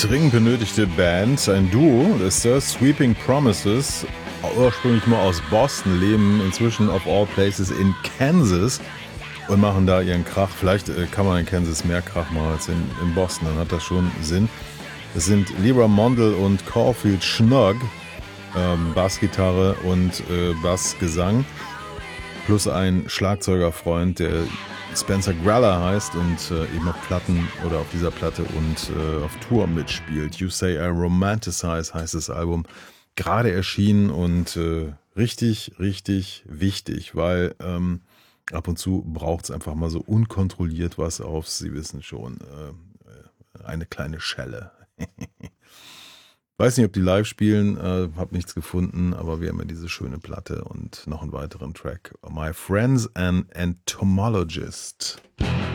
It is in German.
dringend benötigte Band, ein Duo ist das, Sweeping Promises, ursprünglich mal aus Boston, leben inzwischen of all places in Kansas und machen da ihren Krach. Vielleicht kann man in Kansas mehr Krach machen als in Boston, dann hat das schon Sinn. Es sind Lyra Mondel und Caulfield Schnogg, Bassgitarre und Bassgesang, plus ein Schlagzeugerfreund, der Spencer Greller heißt und eben auf Platten oder auf dieser Platte und auf Tour mitspielt. You Say I Romanticize heißt das Album, gerade erschienen und richtig, richtig wichtig, weil ab und zu braucht es einfach mal so unkontrolliert was auf, Sie wissen schon, eine kleine Schelle. Weiß nicht, ob die live spielen, hab nichts gefunden, aber wir haben ja diese schöne Platte und noch einen weiteren Track. My Friends, an Entomologist.